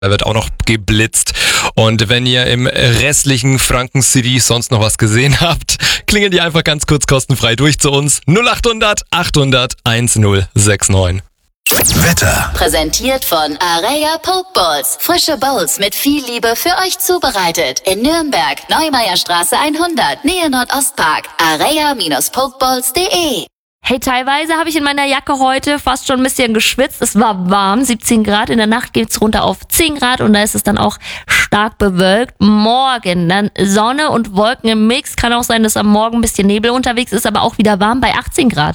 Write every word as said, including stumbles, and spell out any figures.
Da wird auch noch geblitzt. Und wenn ihr im restlichen Franken City sonst noch was gesehen habt, klingelt ihr einfach ganz kurz kostenfrei durch zu uns. null acht hundert achthundert1069. Wetter. Präsentiert von Areia Pokeballs. Frische Bowls mit viel Liebe für euch zubereitet. In Nürnberg, Neumeierstraße hundert, Nähe Nordostpark. areia Pokeballs punkt de. Hey, teilweise habe ich in meiner Jacke heute fast schon ein bisschen geschwitzt. Es war warm, siebzehn Grad. In der Nacht geht's runter auf zehn Grad und da ist es dann auch stark bewölkt. Morgen dann Sonne und Wolken im Mix. Kann auch sein, dass am Morgen ein bisschen Nebel unterwegs ist, aber auch wieder warm bei achtzehn Grad.